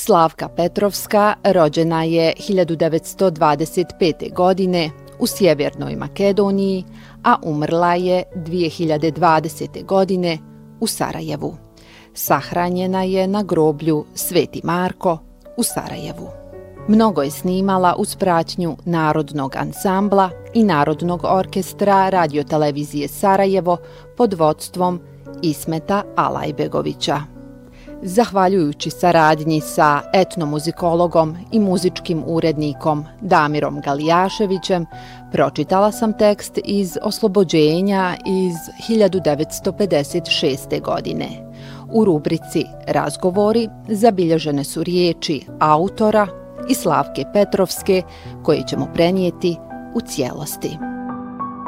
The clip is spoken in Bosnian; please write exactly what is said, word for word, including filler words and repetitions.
Slavka Petrovska rođena je hiljadu devetsto dvadeset pete. godine u Sjevernoj Makedoniji, a umrla je dvije hiljade dvadesete. godine u Sarajevu. Sahranjena je na groblju Sveti Marko u Sarajevu. Mnogo je snimala uz pratnju Narodnog ansambla i Narodnog orkestra radiotelevizije Sarajevo pod vodstvom Ismeta Alajbegovića. Zahvaljujući saradnji sa etnomuzikologom i muzičkim urednikom Damirom Galijaševićem, pročitala sam tekst iz Oslobođenja iz hiljadu devetsto pedeset šeste. godine. U rubrici Razgovori zabilježene su riječi autora i Slavke Petrovske koje ćemo prenijeti u cijelosti.